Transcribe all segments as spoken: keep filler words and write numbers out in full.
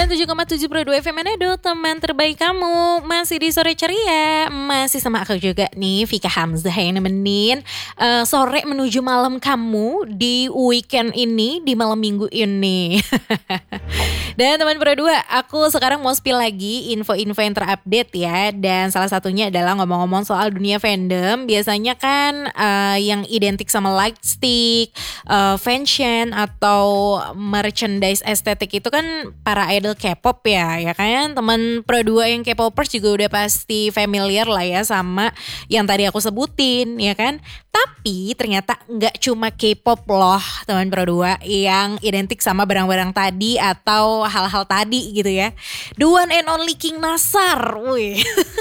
tujuh koma tujuh Pro dua F M Manado, teman terbaik kamu. Masih di sore ceria, masih sama aku juga nih, Vika Hamzah yang nemenin uh, sore menuju malam kamu di weekend ini, di malam minggu ini. Dan teman Pro dua, aku sekarang mau spill lagi info-info yang terupdate ya. Dan salah satunya adalah ngomong-ngomong soal dunia fandom. Biasanya kan uh, yang identik sama lightstick, uh, fashion atau merchandise estetik itu kan para idol K-pop ya, ya kan? Teman Pro dua yang K-popers juga udah pasti familiar lah ya sama yang tadi aku sebutin, ya kan? Tapi ternyata nggak cuma K-pop loh teman Pro dua yang identik sama barang-barang tadi atau hal-hal tadi gitu ya. The one and only King Nassar, wih.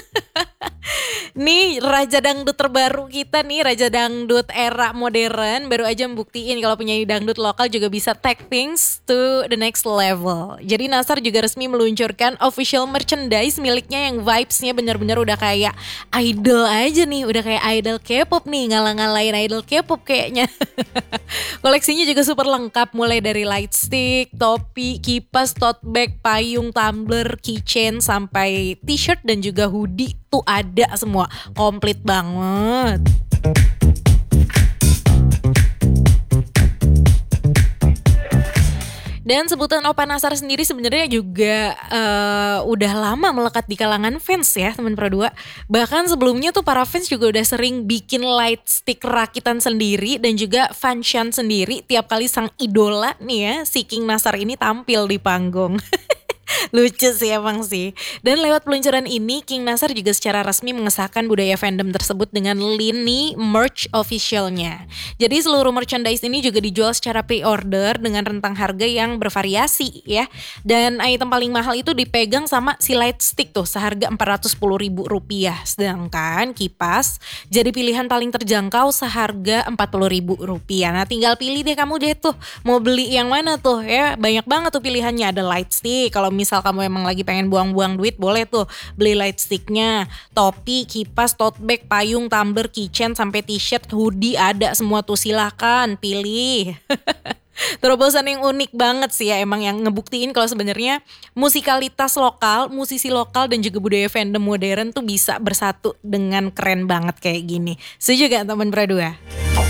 Nih raja dangdut terbaru kita nih, raja dangdut era modern, baru aja membuktiin kalau penyanyi dangdut lokal juga bisa take things to the next level. Jadi Nassar juga resmi meluncurkan official merchandise miliknya yang vibes-nya benar-benar udah kayak idol aja nih, udah kayak idol K-pop nih, ngalah-ngalahin idol K-pop kayaknya. Koleksinya juga super lengkap, mulai dari lightstick, topi, kipas, tote bag, payung, tumbler, keychain, sampai t-shirt dan juga hoodie tuh ada semua, komplit banget. Dan sebutan Opa Nassar sendiri sebenarnya juga uh, udah lama melekat di kalangan fans ya teman Pro dua. Bahkan sebelumnya tuh para fans juga udah sering bikin lightstick rakitan sendiri dan juga fanshan sendiri tiap kali sang idola nih ya, si King Nassar ini tampil di panggung. Lucu sih emang sih. Dan lewat peluncuran ini King Nassar juga secara resmi mengesahkan budaya fandom tersebut dengan lini merch officialnya. Jadi seluruh merchandise ini juga dijual secara pre-order dengan rentang harga yang bervariasi ya. Dan item paling mahal itu dipegang sama si lightstick tuh seharga empat ratus sepuluh ribu rupiah. Sedangkan kipas jadi pilihan paling terjangkau seharga empat puluh ribu rupiah. Nah tinggal pilih deh kamu deh tuh mau beli yang mana tuh ya. Banyak banget tuh pilihannya, ada lightstick. Kalau misal kamu emang lagi pengen buang-buang duit, boleh tuh beli lightsticknya, topi, kipas, tote bag, payung, tumbler, keychain, sampai t-shirt, hoodie ada semua tuh, silahkan pilih. Terobosan yang unik banget sih ya, emang yang ngebuktiin kalau sebenarnya musikalitas lokal, musisi lokal dan juga budaya fandom modern tuh bisa bersatu dengan keren banget kayak gini. Setuju gak teman Pro dua?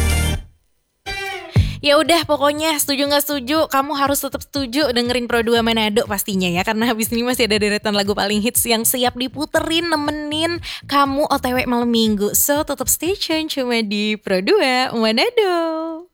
Ya udah pokoknya setuju gak setuju, kamu harus tetap setuju dengerin Pro dua Manado pastinya ya. Karena habis ini masih ada deretan lagu paling hits yang siap diputerin nemenin kamu O T W malam minggu. So tetap stay tune cuma di Pro dua Manado.